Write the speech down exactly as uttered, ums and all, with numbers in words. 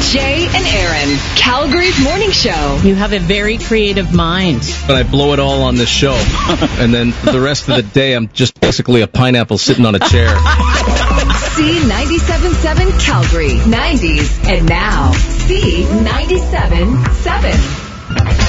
Jay and Aaron, Calgary's morning show. You have a very creative mind. But I blow it all on this show. And then for the rest of the day, I'm just basically a pineapple sitting on a chair. C ninety-seven point seven Calgary, nineties, and now C ninety-seven point seven.